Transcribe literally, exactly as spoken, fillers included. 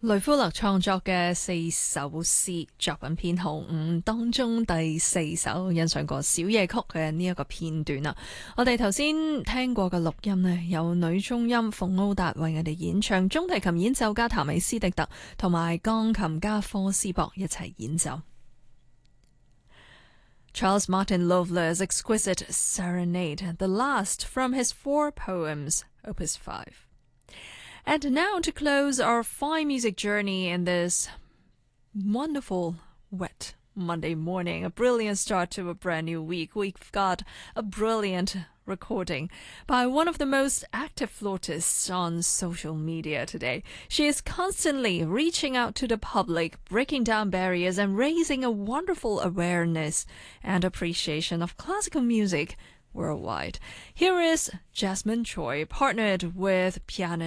雷夫勒創作嘅四首詩作品編號五當中第四首欣賞過小夜曲嘅呢一個片段啊，我哋頭先聽過嘅錄音呢，有女中音馮奧達為我哋演唱，中提琴演奏家譚美斯迪特同埋鋼琴家科斯博一齊演奏。Charles Martin Loveless's exquisite serenade, the last from his four poems, Opus five.And now to close our fine music journey in this wonderful, wet Monday morning, a brilliant start to a brand new week. We've got a brilliant recording by one of the most active flautists on social media today. She is constantly reaching out to the public, breaking down barriers and raising a wonderful awareness and appreciation of classical music worldwide. Here is Jasmine Choi, partnered with pianist